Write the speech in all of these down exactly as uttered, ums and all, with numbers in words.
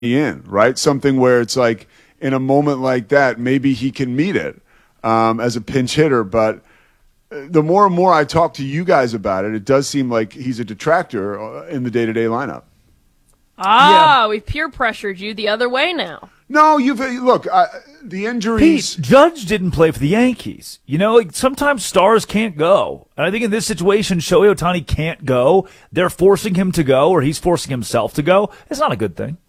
in, right? Something where it's like in a moment like that, maybe he can meet it um, as a pinch hitter. But the more and more I talk to you guys about it, it does seem like he's a detractor in the day-to-day lineup. Ah, yeah. We've peer pressured you the other way now. No, you've look. Uh, the injuries. Pete, Judge didn't play for the Yankees. You know, like, sometimes stars can't go, and I think in this situation, Shohei Ohtani can't go. They're forcing him to go, or he's forcing himself to go. It's not a good thing.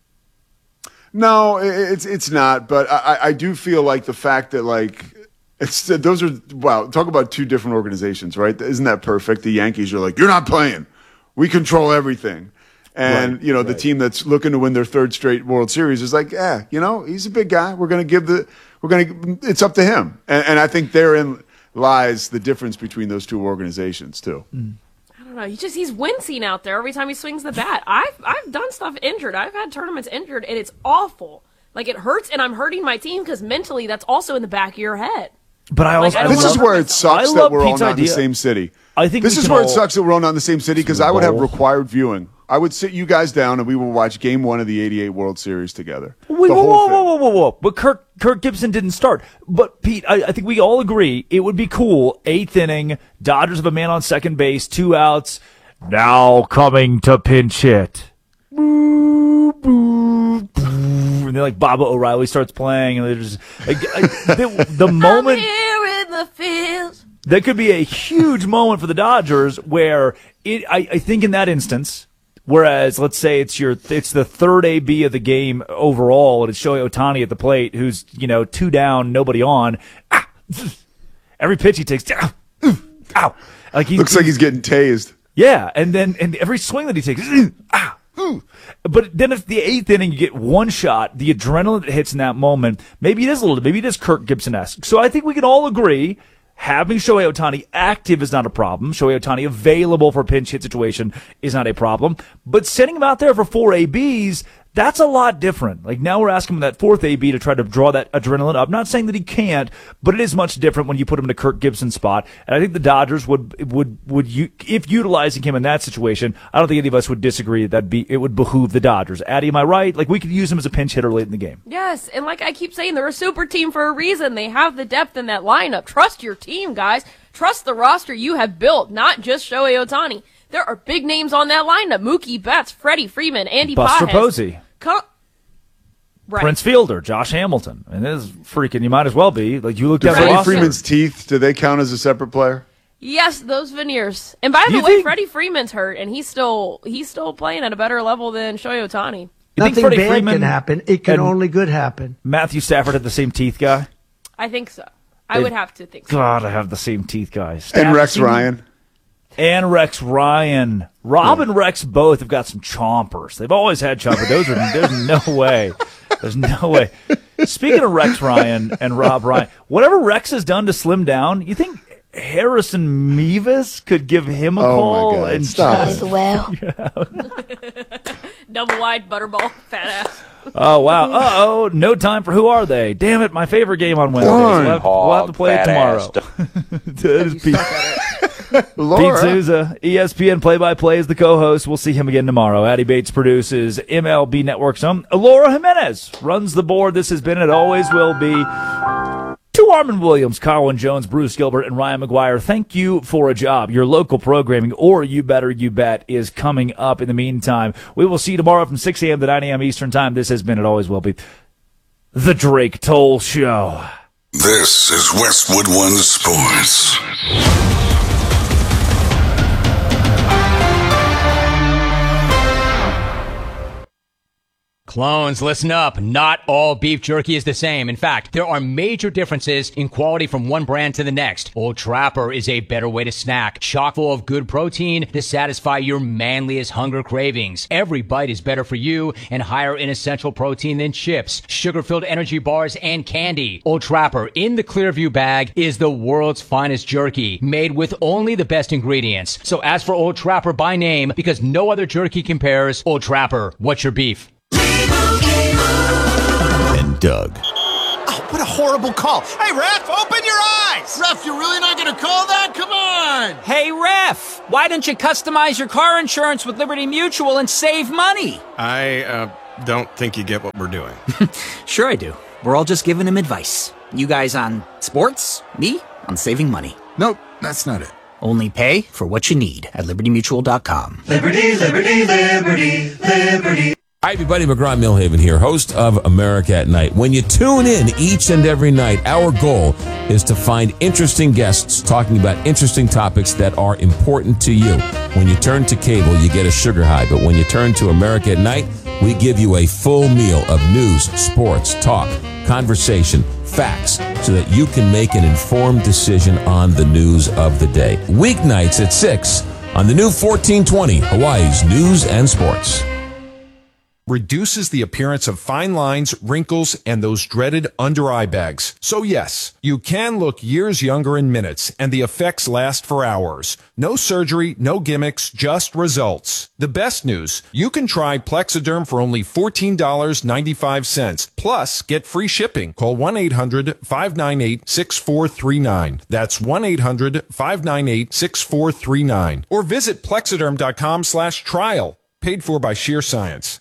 No, it's it's not. But I, I do feel like the fact that like it's those are wow. Talk about two different organizations, right? Isn't that perfect? The Yankees are like, you're not playing. We control everything. And, right, you know, right. the team that's looking to win their third straight World Series is like, yeah, you know, he's a big guy. We're going to give the, we're going to, it's up to him. And, and I think therein lies the difference between those two organizations, too. Mm. I don't know. He just, he's wincing out there every time he swings the bat. I've, I've done stuff injured. I've had tournaments injured, and it's awful. Like, it hurts, and I'm hurting my team because mentally that's also in the back of your head. But I also, like, I this is where it sucks that we're all not idea. in the same city. I think this is where all, it sucks that we're all not in the same city because I would have required viewing. I would sit you guys down and we will watch Game One of the eighty-eight World Series together. Wait, whoa, whoa, whoa, whoa, whoa, whoa! But Kirk, Kirk Gibson didn't start. But Pete, I, I think we all agree it would be cool. Eighth inning, Dodgers have a man on second base, two outs. Now coming to pinch hit. Boo, boo, boo. And then like Baba O'Reilly starts playing, and there's like, the, the moment. I'm here in the field. That could be a huge moment for the Dodgers where it, I, I think in that instance, whereas let's say it's your, it's the third A B of the game overall and it's Shohei Ohtani at the plate who's, you know, two down, nobody on. Ah, every pitch he takes, ah, ow. Like he looks like he's getting tased. Yeah. And then, and every swing that he takes, ah, but then if the eighth inning you get one shot, the adrenaline that hits in that moment, maybe it is a little, maybe it is Kirk Gibson-esque. So I think we can all agree having Shohei Ohtani active is not a problem. Shohei Ohtani available for a pinch hit situation is not a problem. But sending him out there for four A Bs, that's a lot different. Like now we're asking him that fourth A B to try to draw that adrenaline up. Not saying that he can't, but it is much different when you put him in a Kirk Gibson spot. And I think the Dodgers would would would you if utilizing him in that situation, I don't think any of us would disagree that be it would behoove the Dodgers. Addy, am I right? Like we could use him as a pinch hitter late in the game. Yes, and like I keep saying, they're a super team for a reason. They have the depth in that lineup. Trust your team, guys. Trust the roster you have built, not just Shohei Ohtani. There are big names on that lineup. Mookie Betts, Freddie Freeman, Andy Buster Pages. Posey. Com- right. Prince Fielder, Josh Hamilton. And this is freaking, you might as well be. Like you look down Freddie the roster. Freeman's teeth, do they count as a separate player? Yes, those veneers. And by Do the you way, think- Freddie Freeman's hurt, and he's still he's still playing at a better level than Shohei Ohtani. You Nothing think Freddie bad Freeman can happen. It can and only good happen. Matthew Stafford had the same teeth guy? I think so. I They- would have to think so. God, I have the same teeth guy. And Stafford Rex seemed- Ryan. And Rex Ryan. Rob and Rex both have got some chompers. They've always had chompers. Those are, there's no way. There's no way. Speaking of Rex Ryan and Rob Ryan, whatever Rex has done to slim down, you think Harrison Mevis could give him a Oh, call? my God. And Stop just- it. Well, Double wide butterball, fat ass. Oh, wow. Uh-oh. No time for Who Are They? Damn it, my favorite game on Wednesday. We'll have, we'll have to play it tomorrow. That is Pete. Pete Souza, E S P N play-by-play is the co-host. We'll see him again tomorrow. Addy Bates produces M L B Network's own. Laura Jimenez runs the board. This has been It Always Will Be. To Armin Williams, Colin Jones, Bruce Gilbert, and Ryan McGuire, thank you for a job. Your local programming, or You Better You Bet, is coming up. In the meantime, we will see you tomorrow from six a.m. to nine a.m. Eastern Time. This has been It Always Will Be, The Drake Toll Show. This is Westwood One Sports. Clones, listen up. Not all beef jerky is the same. In fact, there are major differences in quality from one brand to the next. Old Trapper is a better way to snack, chock full of good protein to satisfy your manliest hunger cravings. Every bite is better for you and higher in essential protein than chips, sugar-filled energy bars, and candy. Old Trapper in the Clearview bag is the world's finest jerky, made with only the best ingredients. So ask for Old Trapper by name because no other jerky compares. Old Trapper, what's your beef? And Doug. Oh, what a horrible call. Hey, ref, open your eyes. Ref, you're really not going to call that? Come on. Hey, ref, why don't you customize your car insurance with Liberty Mutual and save money? I, uh, don't think you get what we're doing. Sure I do. We're all just giving him advice. You guys on sports, me on saving money. Nope, that's not it. Only pay for what you need at liberty mutual dot com. Liberty, liberty, liberty, liberty. Hi, everybody. McGraw Millhaven here, host of America at Night. When you tune in each and every night, our goal is to find interesting guests talking about interesting topics that are important to you. When you turn to cable, you get a sugar high. But when you turn to America at Night, we give you a full meal of news, sports, talk, conversation, facts, so that you can make an informed decision on the news of the day. Weeknights at six on the new fourteen twenty, Hawaii's News and Sports. Reduces the appearance of fine lines, wrinkles, and those dreaded under-eye bags. So yes, you can look years younger in minutes, and the effects last for hours. No surgery, no gimmicks, just results. The best news, you can try Plexiderm for only fourteen dollars and ninety-five cents. Plus, get free shipping. Call one eight hundred, five nine eight, six four three nine. That's one eight hundred, five nine eight, six four three nine. Or visit plexiderm.com slash trial. Paid for by Sheer Science.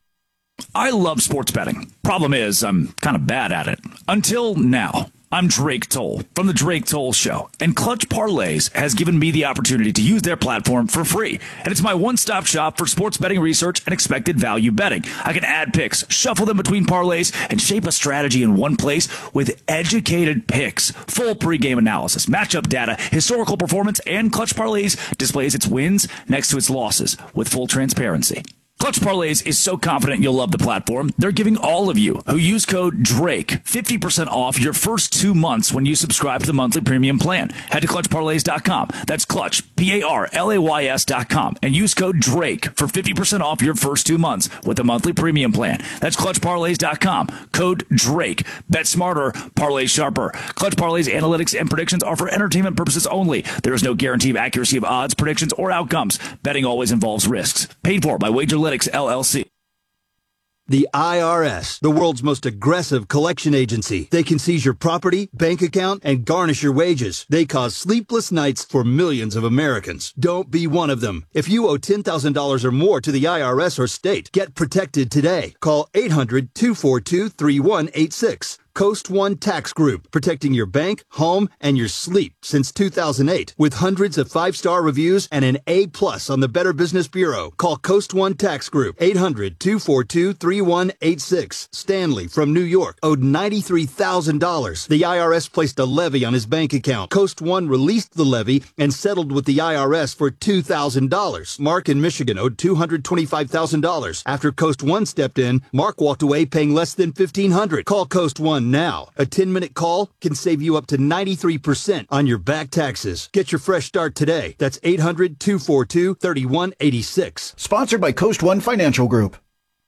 I love sports betting. Problem is, I'm kind of bad at it. Until now. I'm Drake Toll from The Drake Toll Show, and Clutch Parlays has given me the opportunity to use their platform for free. And it's my one-stop shop for sports betting research and expected value betting. I can add picks, shuffle them between parlays, and shape a strategy in one place with educated picks, full pregame analysis, matchup data, historical performance, and Clutch Parlays displays its wins next to its losses with full transparency. Clutch Parlays is so confident you'll love the platform, they're giving all of you who use code DRAKE fifty percent off your first two months when you subscribe to the monthly premium plan. Head to clutch parlays dot com. That's Clutch, P A R L A Y S dot com, and use code DRAKE for fifty percent off your first two months with the monthly premium plan. That's clutch parlays dot com. Code DRAKE. Bet smarter, parlay sharper. Clutch Parlays analytics and predictions are for entertainment purposes only. There is no guarantee of accuracy of odds, predictions, or outcomes. Betting always involves risks. Paid for by Wager L L C. The I R S, the world's most aggressive collection agency. They can seize your property, bank account, and garnish your wages. They cause sleepless nights for millions of Americans. Don't be one of them. If you owe ten thousand dollars or more to the I R S or state, get protected today. Call eight hundred, two four two, three one eight six. Coast One Tax Group, protecting your bank, home, and your sleep since two thousand eight. With hundreds of five-star reviews and an A plus on the Better Business Bureau. Call Coast One Tax Group, eight hundred, two four two, three one eight six. Stanley from New York owed ninety-three thousand dollars. The I R S placed a levy on his bank account. Coast One released the levy and settled with the I R S for two thousand dollars. Mark in Michigan owed two hundred twenty-five thousand dollars. After Coast One stepped in, Mark walked away paying less than fifteen hundred dollars. Call Coast One now. A ten-minute call can save you up to ninety-three percent on your back taxes. Get your fresh start today. That's eight hundred, two four two, three one eight six. Sponsored by Coast One Financial Group.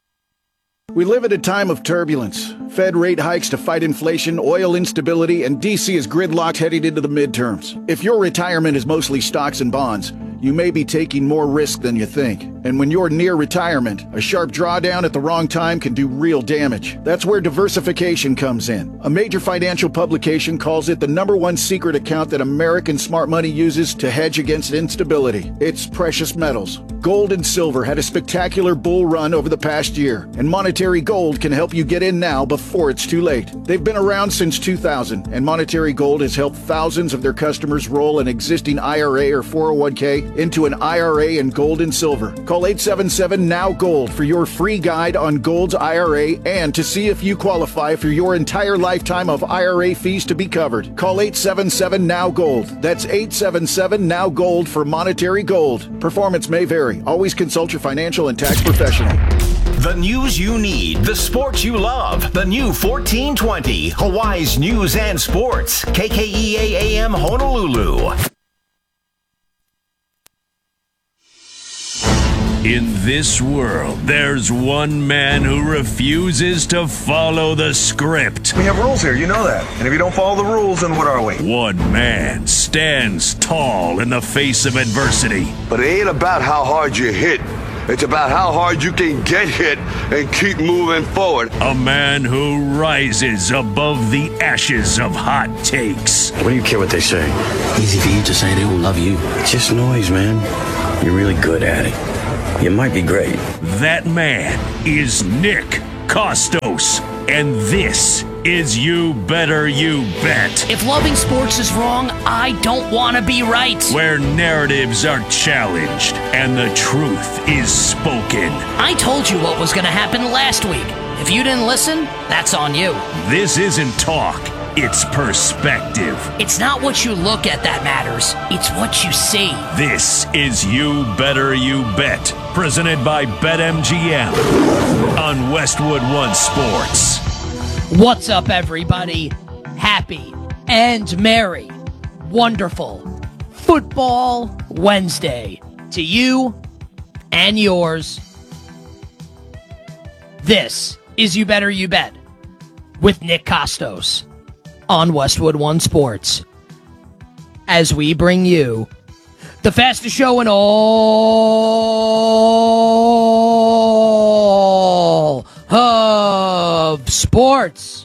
We live at a time of turbulence. Fed rate hikes to fight inflation, oil instability, and D C is gridlocked heading into the midterms. If your retirement is mostly stocks and bonds, you may be taking more risk than you think. And when you're near retirement, a sharp drawdown at the wrong time can do real damage. That's where diversification comes in. A major financial publication calls it the number one secret account that American smart money uses to hedge against instability. It's precious metals. Gold and silver had a spectacular bull run over the past year, and Monetary Gold can help you get in now before it's too late. They've been around since two thousand, and Monetary Gold has helped thousands of their customers roll an existing I R A or four oh one k into an I R A in gold and silver. Call eight seven seven, N O W Gold for your free guide on Gold's I R A and to see if you qualify for your entire lifetime of I R A fees to be covered. Call eight seven seven, N O W Gold. That's eight seven seven, N O W Gold for Monetary Gold. Performance may vary. Always consult your financial and tax professional. The news you need, the sports you love. The new fourteen twenty, Hawaii's News and Sports. K K E A A M Honolulu. In this world, there's one man who refuses to follow the script. We have rules here, you know that. And if you don't follow the rules, then what are we? One man stands tall in the face of adversity. But it ain't about how hard you hit. It's about how hard you can get hit and keep moving forward. A man who rises above the ashes of hot takes. What do you care what they say? Easy for you to say they don't love you. It's just noise, man. You're really good at it. you might be great. That man is Nick Kostos, and this is You Better You Bet. If loving sports is wrong, I don't want to be right. Where narratives are challenged and the truth is spoken. I told you what was going to happen last week. If you didn't listen, that's on you. This isn't talk, it's perspective. It's not what you look at that matters, it's what you see. This is You Better You Bet, presented by BetMGM on Westwood One Sports. What's up, everybody? Happy and merry, wonderful Football Wednesday to you and yours. This is You Better You Bet with Nick Kostos on Westwood One Sports, as we bring you the fastest show in all of sports.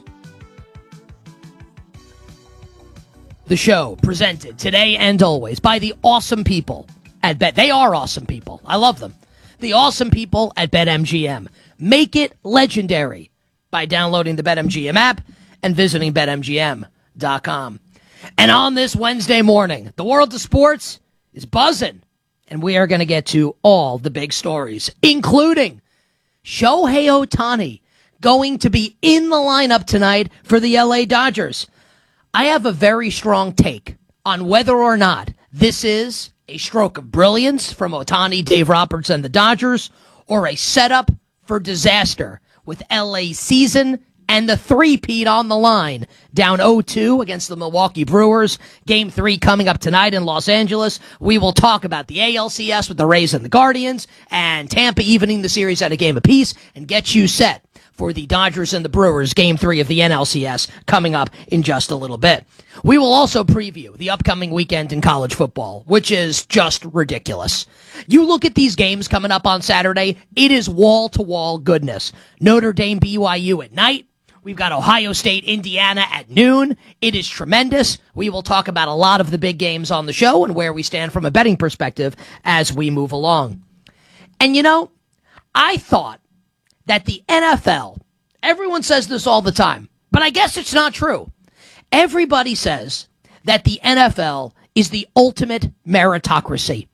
The show presented today and always by the awesome people at Bet. They are awesome people. I love them. The awesome people at BetMGM. Make it legendary by downloading the BetMGM app and visiting Bet M G M dot com. And on this Wednesday morning, the world of sports is buzzing, and we are going to get to all the big stories, including Shohei Ohtani going to be in the lineup tonight for the L A Dodgers. I have a very strong take on whether or not this is a stroke of brilliance from Ohtani, Dave Roberts, and the Dodgers, or a setup for disaster with L A season and the three-peat on the line, down oh two against the Milwaukee Brewers. Game three coming up tonight in Los Angeles. We will talk about the A L C S with the Rays and the Guardians, and Tampa evening the series at a game apiece, and get you set for the Dodgers and the Brewers, Game three of the N L C S, coming up in just a little bit. We will also preview the upcoming weekend in college football, which is just ridiculous. You look at these games coming up on Saturday, it is wall-to-wall goodness. Notre Dame, B Y U at night. We've got Ohio State, Indiana at noon. It is tremendous. We will talk about a lot of the big games on the show and where we stand from a betting perspective as we move along. And you know, I thought that the N F L, everyone says this all the time, but I guess it's not true. Everybody says that the N F L is the ultimate meritocracy.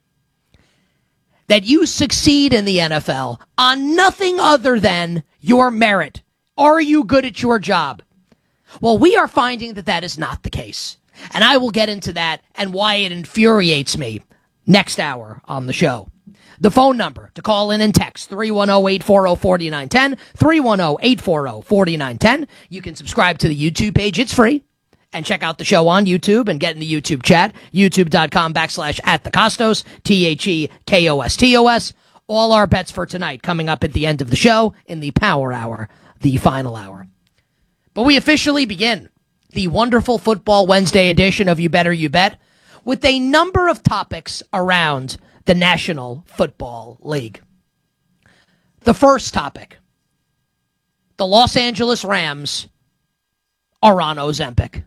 That you succeed in the N F L on nothing other than your merit. Are you good at your job? Well, we are finding that that is not the case. And I will get into that and why it infuriates me next hour on the show. The phone number to call in and text, three one zero, eight four zero, four nine one zero, three one zero, eight four zero, four nine one zero. You can subscribe to the YouTube page. It's free. And check out the show on YouTube and get in the YouTube chat, youtube.com backslash at the Kostos, T H E K O S T O S. All our bets for tonight coming up at the end of the show in the Power Hour, the final hour. But we officially begin the wonderful Football Wednesday edition of You Better You Bet with a number of topics around the National Football League. The first topic, the Los Angeles Rams are on Ozempic.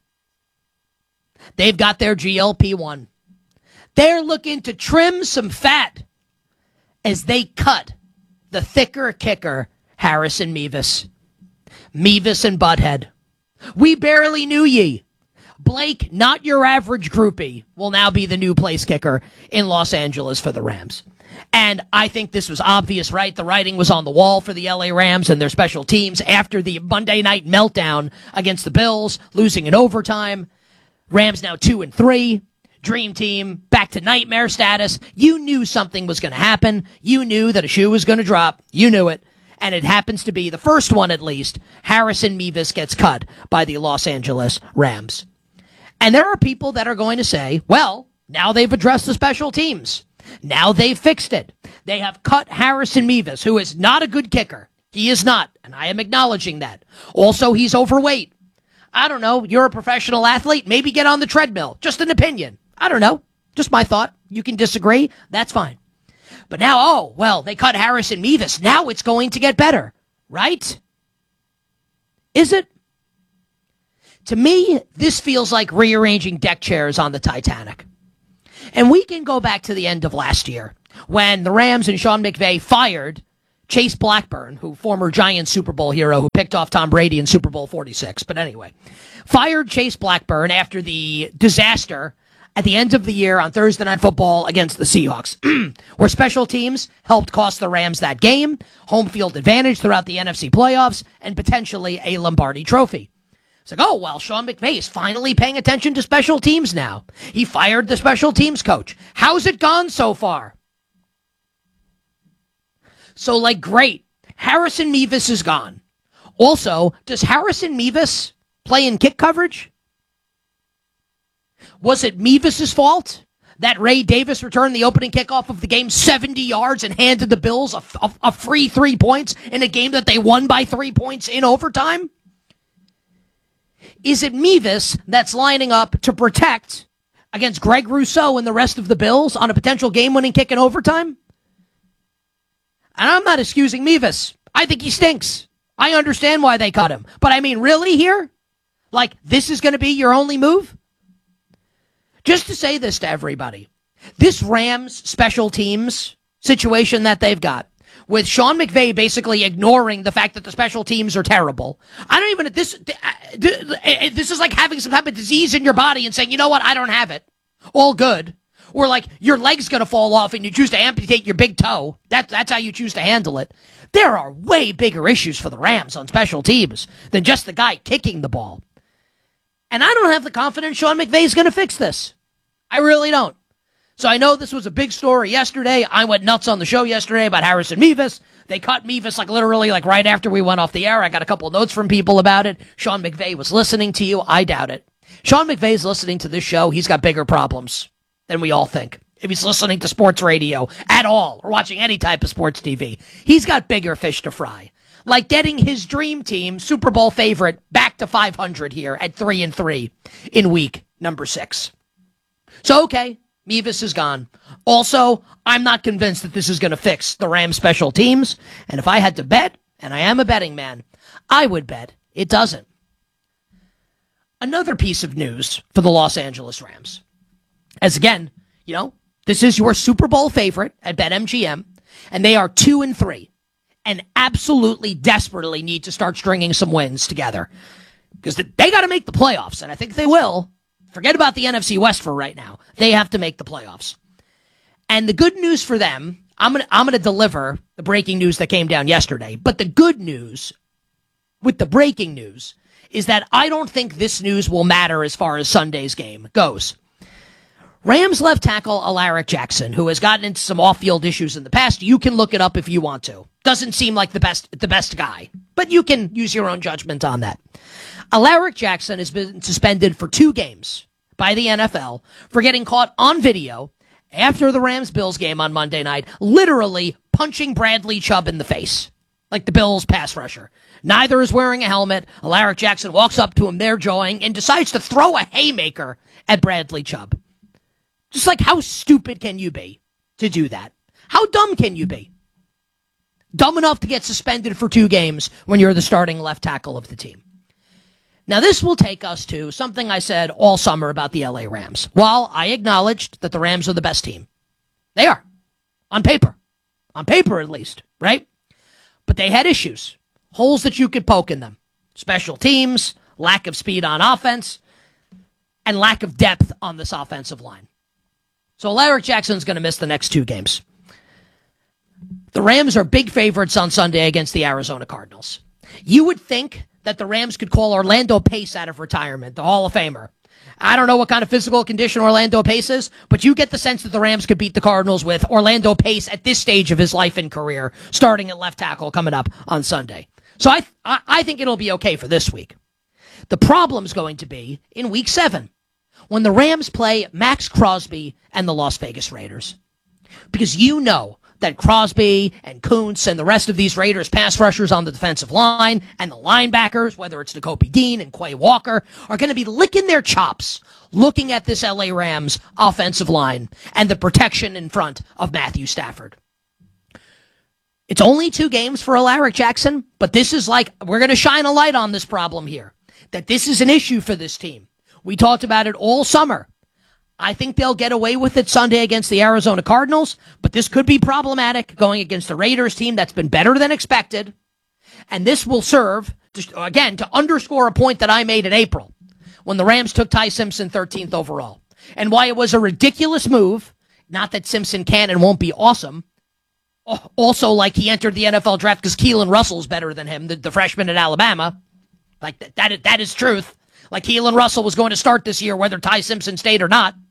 They've got their G L P one. They're looking to trim some fat as they cut the thicker kicker, Harrison Mevis. Mevis and Butthead. We barely knew ye. Blake, not your average groupie, will now be the new place kicker in Los Angeles for the Rams. And I think this was obvious, right? The writing was on the wall for the L A Rams and their special teams after the Monday night meltdown against the Bills, losing in overtime. Rams now two and three. Dream team, back to nightmare status. You knew something was going to happen. You knew that a shoe was going to drop. You knew it. And it happens to be the first one, at least. Harrison Mevis gets cut by the Los Angeles Rams. And there are people that are going to say, well, now they've addressed the special teams. Now they've fixed it. They have cut Harrison Mevis, who is not a good kicker. He is not, and I am acknowledging that. Also, he's overweight. I don't know. You're a professional athlete. Maybe get on the treadmill. Just an opinion. I don't know. Just my thought. You can disagree. That's fine. But now, oh, well, they cut Harrison Mevis. Now it's going to get better, right? Is it? To me, this feels like rearranging deck chairs on the Titanic. And we can go back to the end of last year when the Rams and Sean McVay fired Chase Blackburn, who former Giants Super Bowl hero who picked off Tom Brady in Super Bowl forty-six. But anyway, fired Chase Blackburn after the disaster at the end of the year on Thursday Night Football against the Seahawks, where special teams helped cost the Rams that game, home field advantage throughout the N F C playoffs, and potentially a Lombardi trophy. It's like, oh, well, Sean McVay is finally paying attention to special teams now. He fired the special teams coach. How's it gone so far? So, like, great. Harrison Mevis is gone. Also, does Harrison Mevis play in kick coverage? Was it Mevis' fault that Ray Davis returned the opening kickoff of the game seventy yards and handed the Bills a, a, a free three points in a game that they won by three points in overtime? Is it Mevis that's lining up to protect against Greg Rousseau and the rest of the Bills on a potential game-winning kick in overtime? And I'm not excusing Mevis. I think he stinks. I understand why they cut him. But I mean, really here? Like, this is going to be your only move? Just to say this to everybody, this Rams special teams situation that they've got, with Sean McVay basically ignoring the fact that the special teams are terrible. I don't even, this, this is like having some type of disease in your body and saying, you know what, I don't have it. All good. Or like your leg's going to fall off and you choose to amputate your big toe. That, that's how you choose to handle it. There are way bigger issues for the Rams on special teams than just the guy kicking the ball. And I don't have the confidence Sean McVay is going to fix this. I really don't. So I know this was a big story yesterday. I went nuts on the show yesterday about Harrison Mevis. They cut Mevis like literally like right after we went off the air. I got a couple of notes from people about it. Sean McVay was listening to you. I doubt it. Sean McVay's listening to this show. He's got bigger problems than we all think. If he's listening to sports radio at all or watching any type of sports T V, he's got bigger fish to fry. Like getting his dream team, Super Bowl favorite, back to five hundred here at three and three in week number six. So, okay, Mevis is gone. Also, I'm not convinced that this is going to fix the Rams special teams. And if I had to bet, and I am a betting man, I would bet it doesn't. Another piece of news for the Los Angeles Rams. As again, you know, this is your Super Bowl favorite at BetMGM, and they are two and three, and absolutely desperately need to start stringing some wins together because they got to make the playoffs, and I think they will. Forget about the N F C West for right now. They have to make the playoffs. And the good news for them, I'm going to I'm going to deliver the breaking news that came down yesterday. But the good news with the breaking news is that I don't think this news will matter as far as Sunday's game goes. Rams left tackle Alaric Jackson, who has gotten into some off-field issues in the past. You can look it up if you want to. Doesn't seem like the best the best guy, but you can use your own judgment on that. Alaric Jackson has been suspended for two games by the N F L for getting caught on video after the Rams-Bills game on Monday night, literally punching Bradley Chubb in the face, like the Bills pass rusher. Neither is wearing a helmet. Alaric Jackson walks up to him, they're jawing, and decides to throw a haymaker at Bradley Chubb. Just like, how stupid can you be to do that? How dumb can you be? Dumb enough to get suspended for two games when you're the starting left tackle of the team. Now, this will take us to something I said all summer about the L A Rams. While I acknowledged that the Rams are the best team, they are. On paper. On paper, at least, right? But they had issues. Holes that you could poke in them. Special teams, lack of speed on offense, and lack of depth on this offensive line. So Alaric Jackson's going to miss the next two games. The Rams are big favorites on Sunday against the Arizona Cardinals. You would think that the Rams could call Orlando Pace out of retirement, the Hall of Famer. I don't know what kind of physical condition Orlando Pace is, but you get the sense that the Rams could beat the Cardinals with Orlando Pace at this stage of his life and career, starting at left tackle coming up on Sunday. So I, I, I think it'll be okay for this week. The problem's going to be in week seven, when the Rams play Max Crosby and the Las Vegas Raiders. Because you know that Crosby and Kuntz and the rest of these Raiders pass rushers on the defensive line and the linebackers, whether it's Nakobe Dean and Quay Walker, are going to be licking their chops looking at this L A Rams offensive line and the protection in front of Matthew Stafford. It's only two games for Alaric Jackson, but this is like, we're going to shine a light on this problem here, that this is an issue for this team. We talked about it all summer. I think they'll get away with it Sunday against the Arizona Cardinals, but this could be problematic going against the Raiders team that's been better than expected. And this will serve, to, again, to underscore a point that I made in April when the Rams took Ty Simpson thirteenth overall. And why it was a ridiculous move, not that Simpson can and won't be awesome. Also, like he entered the N F L draft because Keelan Russell's better than him, the, the freshman at Alabama. Like that, that, that is truth. Like Keelan Russell was going to start this year whether Ty Simpson stayed or not.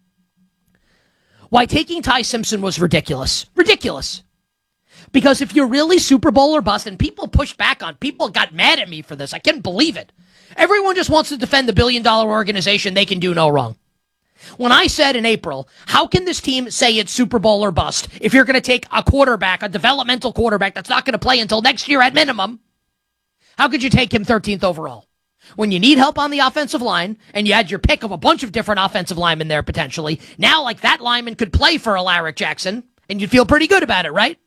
Why taking Ty Simpson was ridiculous. Ridiculous. Because if you're really Super Bowl or bust, and people pushed back on, people got mad at me for this. I can't believe it. Everyone just wants to defend the billion dollar organization. They can do no wrong. When I said in April, how can this team say it's Super Bowl or bust if you're going to take a quarterback, a developmental quarterback that's not going to play until next year at minimum? How could you take him thirteenth overall? When you need help on the offensive line, and you had your pick of a bunch of different offensive linemen there potentially, now like that lineman could play for Alaric Jackson, and you'd feel pretty good about it, right?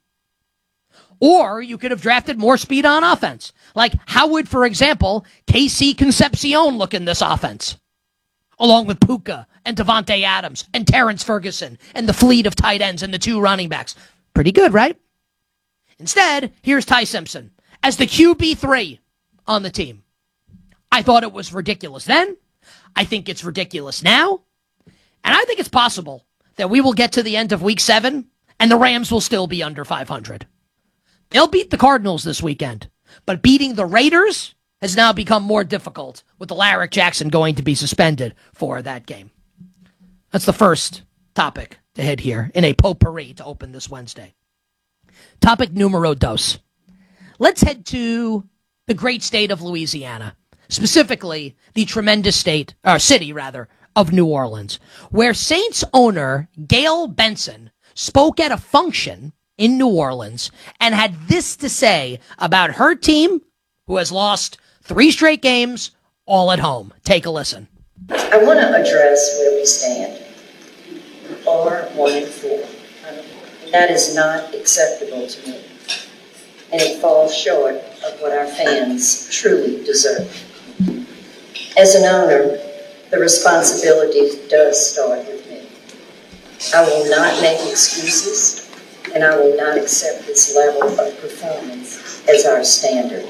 Or you could have drafted more speed on offense. Like, how would, for example, K C Concepcion look in this offense? Along with Puka and Devontae Adams and Terrence Ferguson and the fleet of tight ends and the two running backs. Pretty good, right? Instead, here's Ty Simpson as the Q B three on the team. I thought it was ridiculous then. I think it's ridiculous now. And I think it's possible that we will get to the end of week seven and the Rams will still be under five hundred. They'll beat the Cardinals this weekend, but beating the Raiders has now become more difficult with Alaric Jackson going to be suspended for that game. That's the first topic to hit here in a potpourri to open this Wednesday. Topic numero dos. Let's head to the great state of Louisiana, specifically the tremendous state, or city rather, of New Orleans, where Saints owner Gayle Benson spoke at a function in New Orleans and had this to say about her team, who has lost three straight games, all at home. Take a listen. I want to address where we stand. We are one and four. That is not acceptable to me. And it falls short of what our fans truly deserve. As an owner, the responsibility does start with me. I will not make excuses, and I will not accept this level of performance as our standard.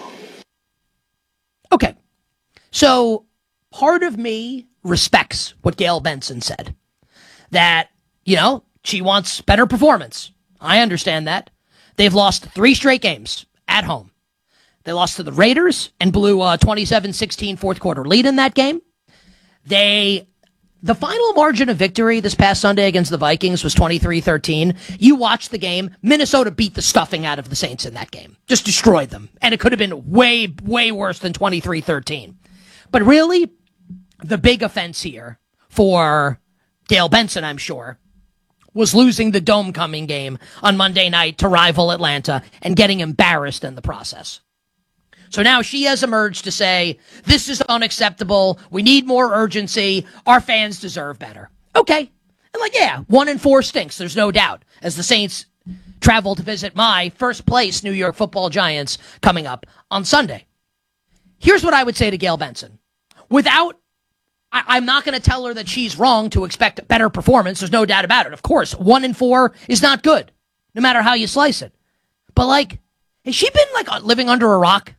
Okay, so part of me respects what Gayle Benson said. That, you know, she wants better performance. I understand that. They've lost three straight games at home. They lost to the Raiders and blew a twenty-seven sixteen fourth quarter lead in that game. They, the final margin of victory this past Sunday against the Vikings was twenty-three thirteen. You watched the game. Minnesota beat the stuffing out of the Saints in that game. Just destroyed them. And it could have been way, way worse than twenty-three thirteen. But really, the big offense here for Gayle Benson, I'm sure, was losing the dome coming game on Monday night to rival Atlanta and getting embarrassed in the process. So now she has emerged to say, this is unacceptable. We need more urgency. Our fans deserve better. Okay. And like, yeah, one and four stinks. There's no doubt. As the Saints travel to visit my first place New York Football Giants coming up on Sunday. Here's what I would say to Gayle Benson. Without, I, I'm not going to tell her that she's wrong to expect better performance. There's no doubt about it. Of course, one and four is not good, no matter how you slice it. But like, has she been like living under a rock?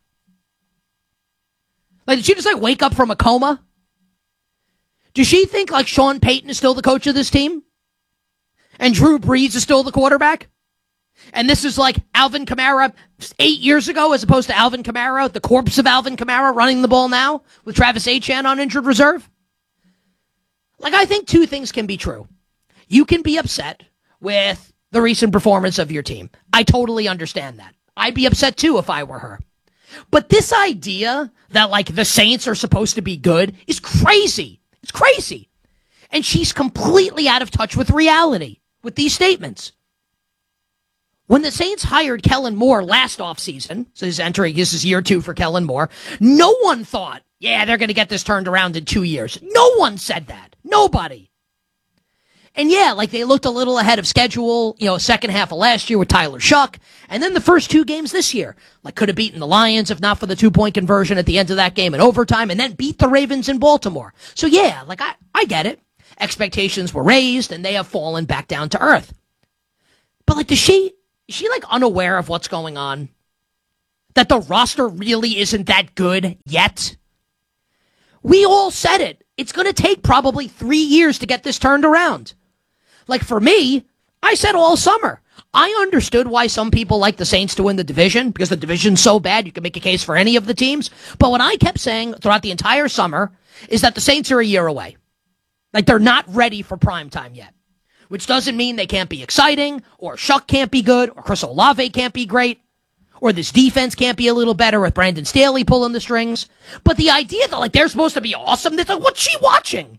Like, did she just, like, wake up from a coma? Does she think, like, Sean Payton is still the coach of this team? And Drew Brees is still the quarterback? And this is, like, Alvin Kamara eight years ago as opposed to Alvin Kamara, the corpse of Alvin Kamara, running the ball now with Travis Etienne on injured reserve? Like, I think two things can be true. You can be upset with the recent performance of your team. I totally understand that. I'd be upset, too, if I were her. But this idea that, like, the Saints are supposed to be good is crazy. It's crazy. And she's completely out of touch with reality with these statements. When the Saints hired Kellen Moore last offseason, so he's entering, this is year two for Kellen Moore, no one thought, yeah, they're going to get this turned around in two years. No one said that. Nobody. And yeah, like they looked a little ahead of schedule, you know, second half of last year with Tyler Shuck. And then the first two games this year, like could have beaten the Lions if not for the two-point conversion at the end of that game in overtime and then beat the Ravens in Baltimore. So yeah, like I, I get it. expectations were raised and they have fallen back down to earth. But like, does she, is she like unaware of what's going on? That the roster really isn't that good yet? We all said it. It's going to take probably three years to get this turned around. Like for me, I said all summer, I understood why some people like the Saints to win the division, because the division's so bad, you can make a case for any of the teams. But what I kept saying throughout the entire summer is that the Saints are a year away. Like, they're not ready for prime time yet. Which doesn't mean they can't be exciting, or Shuck can't be good, or Chris Olave can't be great, or this defense can't be a little better with Brandon Staley pulling the strings. But the idea that, like, they're supposed to be awesome, it's like, what's she watching?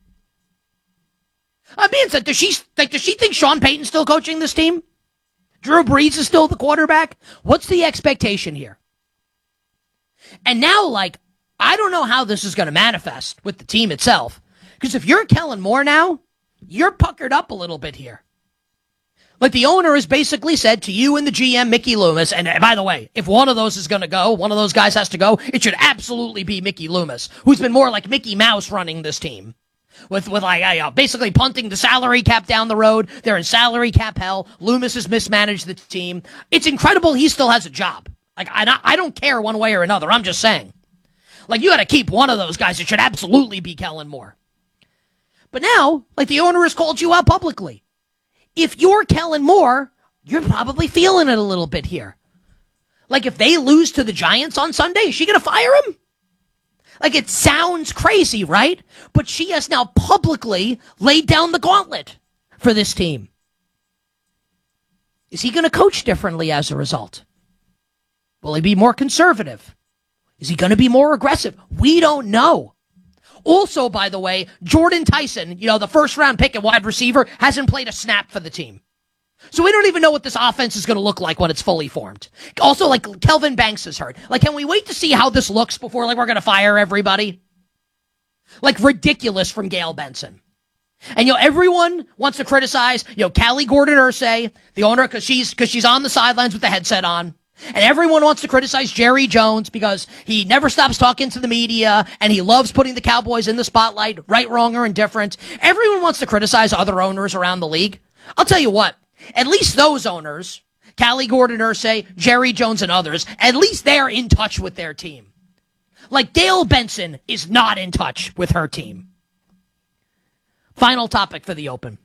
I mean, it's like, does she, like, does she think Sean Payton's still coaching this team? Drew Brees is still the quarterback? What's the expectation here? And now, like, I don't know how this is going to manifest with the team itself. Because if you're Kellen Moore now, you're puckered up a little bit here. Like, the owner has basically said to you and the G M, Mickey Loomis, and by the way, if one of those is going to go, one of those guys has to go, it should absolutely be Mickey Loomis, who's been more like Mickey Mouse running this team. With, with like, uh, basically punting the salary cap down the road. They're in salary cap hell. Loomis has mismanaged the team. It's incredible he still has a job. Like, I, I don't care one way or another. I'm just saying. Like, you got to keep one of those guys. It should absolutely be Kellen Moore. But now, like, the owner has called you out publicly. If you're Kellen Moore, you're probably feeling it a little bit here. Like, if they lose to the Giants on Sunday, is she going to fire him? Like, it sounds crazy, right? But she has now publicly laid down the gauntlet for this team. Is he going to coach differently as a result? Will he be more conservative? Is he going to be more aggressive? We don't know. Also, by the way, Jordan Tyson, you know, the first round pick at wide receiver, hasn't played a snap for the team. So we don't even know what this offense is going to look like when it's fully formed. Also, like, Kelvin Banks is hurt. Like, can we wait to see how this looks before, like, we're going to fire everybody? Like, ridiculous from Gail Benson. And, you know, everyone wants to criticize, you know, Callie Gordon-Ursay, the owner, because she's, because she's on the sidelines with the headset on. And everyone wants to criticize Jerry Jones because he never stops talking to the media and he loves putting the Cowboys in the spotlight, right, wrong, or indifferent. Everyone wants to criticize other owners around the league. I'll tell you what. At least those owners, Callie Gordon-Ursay, Jerry Jones, and others, at least they're in touch with their team. Like, Dale Benson is not in touch with her team. Final topic for the Open.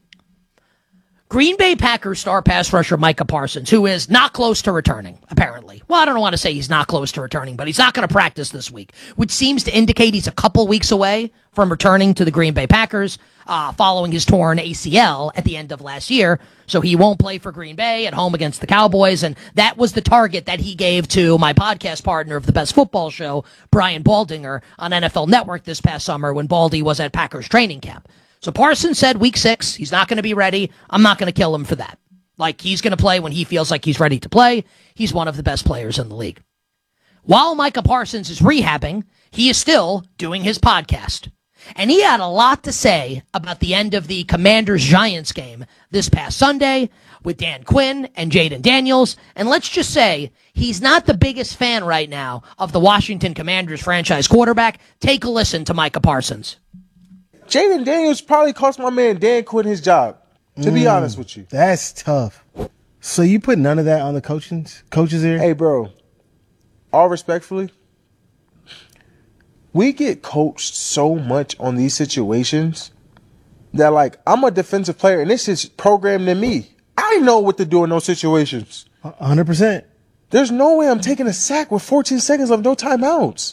Green Bay Packers star pass rusher Micah Parsons, who is not close to returning, apparently. Well, I don't want to say he's not close to returning, but he's not going to practice this week, which seems to indicate he's a couple weeks away from returning to the Green Bay Packers uh, following his torn A C L at the end of last year. So he won't play for Green Bay at home against the Cowboys, and that was the target that he gave to my podcast partner of the Best Football Show, Brian Baldinger, on N F L Network this past summer when Baldy was at Packers training camp. So Parsons said week six, he's not going to be ready. I'm not going to kill him for that. Like, he's going to play when he feels like he's ready to play. He's one of the best players in the league. While Micah Parsons is rehabbing, he is still doing his podcast. And he had a lot to say about the end of the Commanders-Giants game this past Sunday with Dan Quinn and Jaden Daniels. And let's just say he's not the biggest fan right now of the Washington Commanders franchise quarterback. Take a listen to Micah Parsons. Jaden Daniels probably cost my man Dan Quinn his job, to be Mm, honest with you. That's tough. So you put none of that on the coaches, coaches here? Hey, bro, all respectfully, we get coached so much on these situations that, like, I'm a defensive player, and this is programmed in me. I know what to do in those situations. one hundred percent. There's no way I'm taking a sack with fourteen seconds of no timeouts.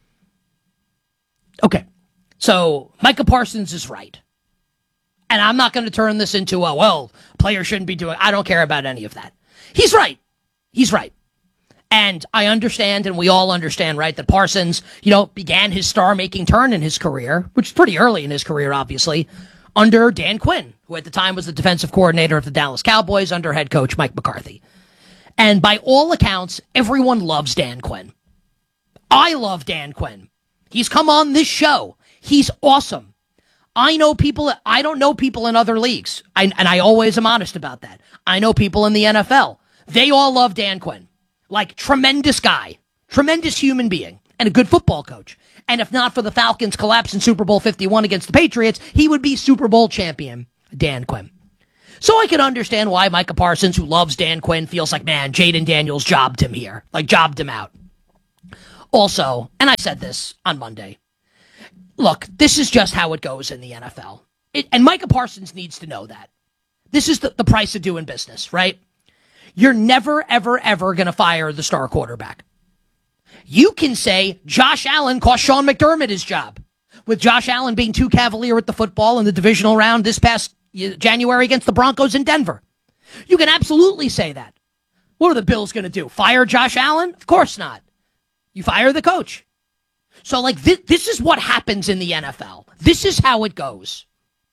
Okay. So Micah Parsons is right. And I'm not going to turn this into a, well, players shouldn't be doing, I don't care about any of that. He's right. He's right. And I understand, and we all understand, right, that Parsons, you know, began his star-making turn in his career, which is pretty early in his career, obviously, under Dan Quinn, who at the time was the defensive coordinator of the Dallas Cowboys under head coach Mike McCarthy. And by all accounts, everyone loves Dan Quinn. I love Dan Quinn. He's come on this show. He's awesome. I know people, I don't know people in other leagues, I, and I always am honest about that. I know people in the N F L. They all love Dan Quinn. Like, tremendous guy. Tremendous human being. and a good football coach. And if not for the Falcons' collapse in Super Bowl fifty-one against the Patriots, he would be Super Bowl champion, Dan Quinn. So I can understand why Micah Parsons, who loves Dan Quinn, feels like, man, Jaden Daniels jobbed him here, like jobbed him out. Also, and I said this on Monday, look, this is just how it goes in the N F L. It, and Micah Parsons needs to know that. This is the, the price of doing business, right? You're never, ever, ever going to fire the star quarterback. You can say Josh Allen cost Sean McDermott his job, with Josh Allen being too cavalier at the football in the divisional round this past January against the Broncos in Denver. You can absolutely say that. What are the Bills going to do? Fire Josh Allen? Of course not. You fire the coach. So, like, this, this is what happens in the N F L. This is how it goes.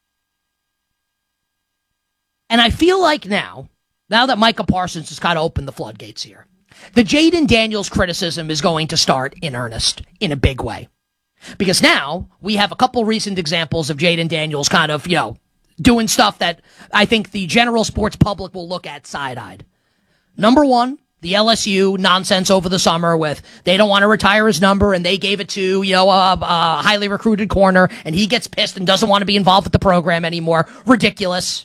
And I feel like now, now that Micah Parsons has kind of opened the floodgates here, the Jaden Daniels criticism is going to start in earnest, in a big way. Because now we have a couple recent examples of Jaden Daniels kind of, you know, doing stuff that I think the general sports public will look at side-eyed. Number one, the L S U nonsense over the summer with they don't want to retire his number and they gave it to, you know, a, a highly recruited corner and he gets pissed and doesn't want to be involved with the program anymore. Ridiculous.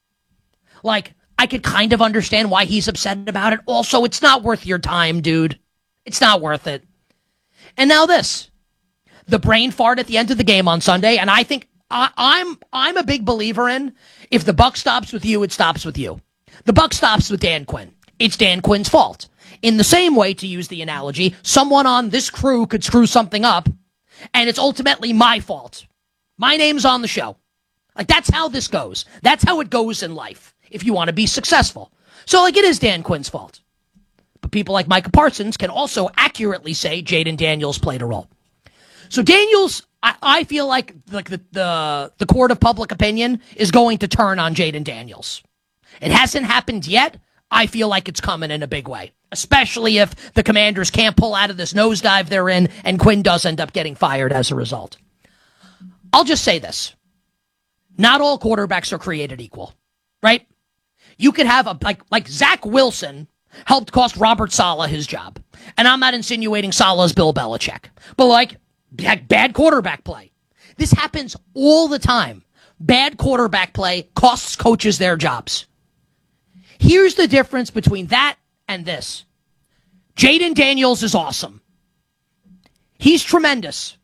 Like, I could kind of understand why he's upset about it. Also, it's not worth your time, dude. It's not worth it. And now this. The brain fart at the end of the game on Sunday, and I think I, I'm I'm a big believer in if the buck stops with you, it stops with you. The buck stops with Dan Quinn. It's Dan Quinn's fault. In the same way, to use the analogy, someone on this crew could screw something up, and it's ultimately my fault. My name's on the show. Like, that's how this goes. That's how it goes in life if you want to be successful. So, like, it is Dan Quinn's fault. But people like Micah Parsons can also accurately say Jaden Daniels played a role. So Daniels, I, I feel like like the, the the court of public opinion is going to turn on Jaden Daniels. It hasn't happened yet. I feel like it's coming in a big way, especially if the Commanders can't pull out of this nosedive they're in and Quinn does end up getting fired as a result. I'll just say this. Not all quarterbacks are created equal, right? You could have a, like, like Zach Wilson helped cost Robert Saleh his job. And I'm not insinuating Saleh's Bill Belichick, but like, bad quarterback play. This happens all the time. Bad quarterback play costs coaches their jobs. Here's the difference between that and this. Jaden Daniels is awesome. He's tremendous.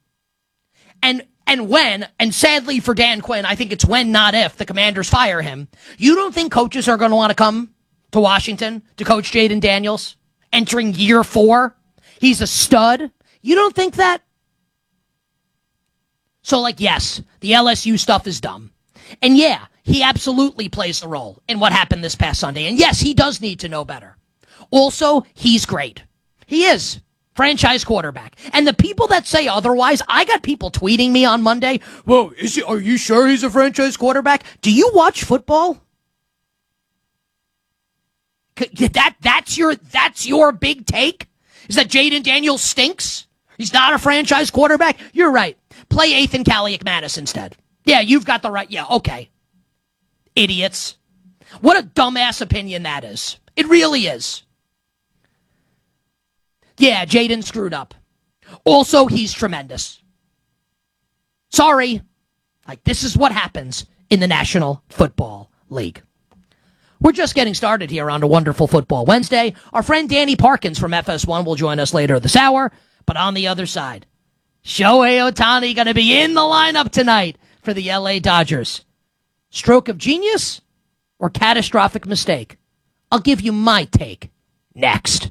And and when, and sadly for Dan Quinn, I think it's when, not if, the Commanders fire him, you don't think coaches are going to want to come to Washington to coach Jaden Daniels entering year four? He's a stud. You don't think that? So, like, yes, the L S U stuff is dumb. And yeah, he absolutely plays the role in what happened this past Sunday. And yes, he does need to know better. Also, he's great. He is. Franchise quarterback. And the people that say otherwise, I got people tweeting me on Monday, well, is he, are you sure he's a franchise quarterback? Do you watch football? That, that's your, that's your big take? Is that Jaden Daniels stinks? He's not a franchise quarterback? You're right. Play Ethan Kaliak-Mattis instead. Yeah, you've got the right. Yeah, okay. Idiots. What a dumbass opinion that is. It really is. Yeah, Jaden screwed up. Also, he's tremendous. Sorry. Like, this is what happens in the National Football League. We're just getting started here on a wonderful Football Wednesday. Our friend Danny Parkins from F S one will join us later this hour. But on the other side, Shohei Ohtani going to be in the lineup tonight for the L A Dodgers. Stroke of genius or catastrophic mistake? I'll give you my take next.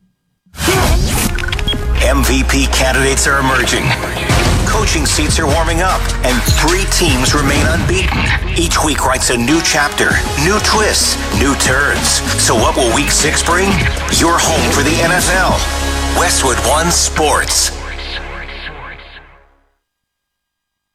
M V P candidates are emerging. Coaching seats are warming up, and three teams remain unbeaten. Each week writes a new chapter, new twists, new turns. So what will week six bring? You're home for the N F L. Westwood One Sports.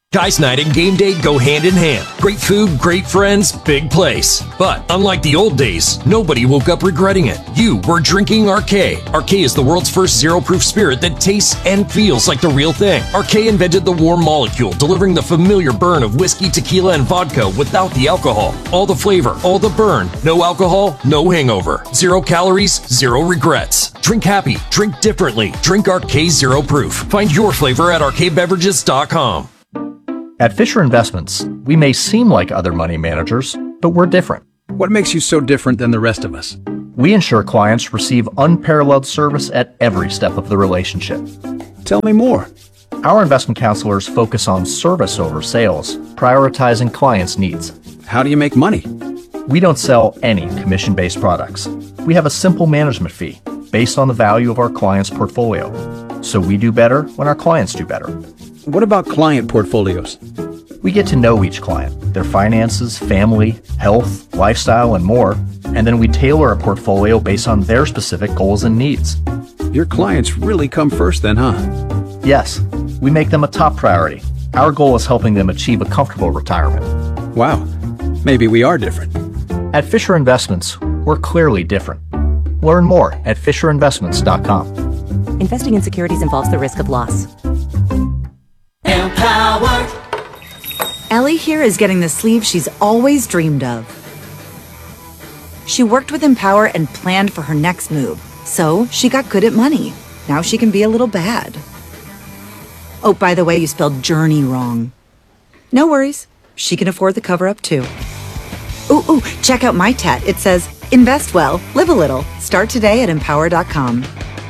Guys night and game day go hand in hand. Great food, great friends, big place. But unlike the old days, nobody woke up regretting it. You were drinking Arcade. Arcade is the world's first zero-proof spirit that tastes and feels like the real thing. Arcade invented the warm molecule, delivering the familiar burn of whiskey, tequila, and vodka without the alcohol. All the flavor, all the burn, no alcohol, no hangover. Zero calories, zero regrets. Drink happy, drink differently. Drink Arcade Zero Proof. Find your flavor at arcade beverages dot com. At Fisher Investments, we may seem like other money managers, but we're different. What makes you so different than the rest of us? We ensure clients receive unparalleled service at every step of the relationship. Tell me more. Our investment counselors focus on service over sales, prioritizing clients' needs. How do you make money? We don't sell any commission-based products. We have a simple management fee based on the value of our client's portfolio. So we do better when our clients do better. What about client portfolios? We get to know each client, their finances, family, health, lifestyle, and more, and then we tailor a portfolio based on their specific goals and needs. Your clients really come first then, huh? Yes, we make them a top priority. Our goal is helping them achieve a comfortable retirement. Wow, maybe we are different. At Fisher Investments, we're clearly different. Learn more at fisher investments dot com. Investing in securities involves the risk of loss. Empowered. Ellie here is getting the sleeve she's always dreamed of. She worked with Empower and planned for her next move, so she got good at money. Now she can be a little bad. Oh, by the way, you spelled journey wrong. No worries, she can afford the cover-up too. Ooh, ooh, check out my tat. It says, invest well, live a little. Start today at empower dot com.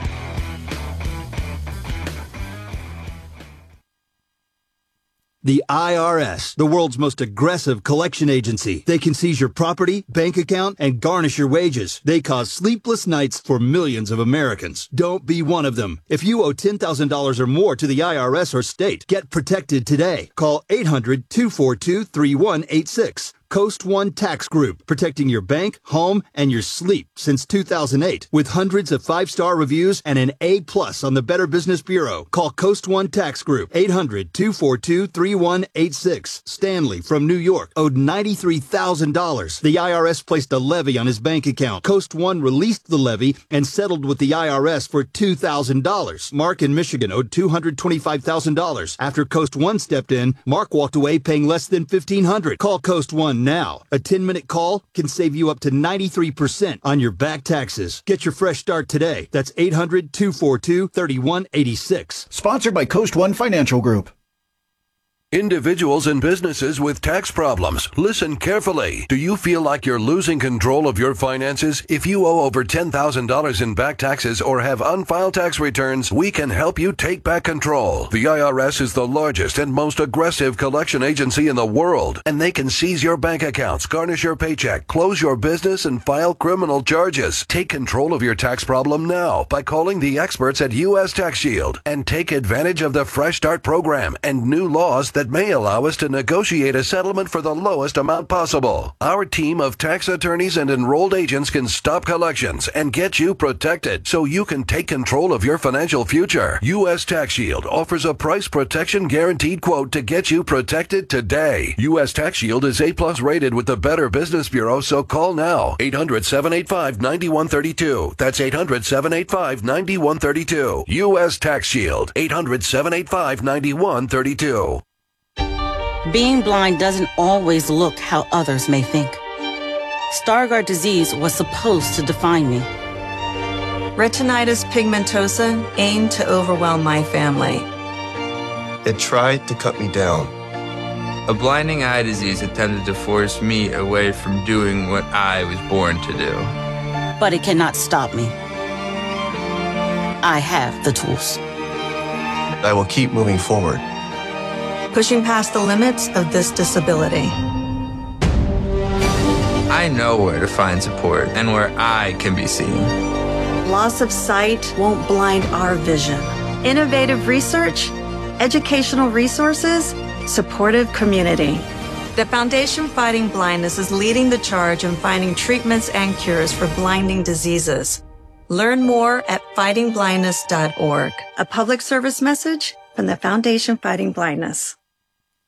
The I R S, the world's most aggressive collection agency. They can seize your property, bank account, and garnish your wages. They cause sleepless nights for millions of Americans. Don't be one of them. If you owe ten thousand dollars or more to the I R S or state, get protected today. Call eight hundred, two four two, three one eight six. Coast One Tax Group, protecting your bank, home, and your sleep since two thousand eight. With hundreds of five-star reviews and an A plus on the Better Business Bureau. Call Coast One Tax Group, eight hundred, two four two, three one eight six. Stanley from New York owed ninety-three thousand dollars. The I R S placed a levy on his bank account. Coast One released the levy and settled with the I R S for two thousand dollars. Mark in Michigan owed two hundred twenty-five thousand dollars. After Coast One stepped in, Mark walked away paying less than fifteen hundred dollars. Call Coast One now. A ten-minute call can save you up to ninety-three percent on your back taxes. Get your fresh start today. That's eight hundred, two four two, three one eight six. Sponsored by Coast One Financial Group. Individuals and businesses with tax problems, listen carefully. Do you feel like you're losing control of your finances? If you owe over ten thousand dollars in back taxes or have unfiled tax returns, we can help you take back control. The I R S is the largest and most aggressive collection agency in the world, and they can seize your bank accounts, garnish your paycheck, close your business, and file criminal charges. Take control of your tax problem now by calling the experts at U S Tax Shield and take advantage of the Fresh Start program and new laws that that may allow us to negotiate a settlement for the lowest amount possible. Our team of tax attorneys and enrolled agents can stop collections and get you protected so you can take control of your financial future. U S Tax Shield offers a price protection guaranteed quote to get you protected today. U S Tax Shield is A plus rated with the Better Business Bureau, so call now. eight hundred, seven eight five, nine one three two. That's eight hundred, seven eight five, nine one three two. U S Tax Shield. eight hundred, seven eight five, nine one three two. Being blind doesn't always look how others may think. Stargardt disease was supposed to define me. Retinitis pigmentosa aimed to overwhelm my family. It tried to cut me down. A blinding eye disease attempted to force me away from doing what I was born to do. But it cannot stop me. I have the tools. I will keep moving forward. Pushing past the limits of this disability. I know where to find support and where I can be seen. Loss of sight won't blind our vision. Innovative research, educational resources, supportive community. The Foundation Fighting Blindness is leading the charge in finding treatments and cures for blinding diseases. Learn more at fighting blindness dot org. A public service message from the Foundation Fighting Blindness.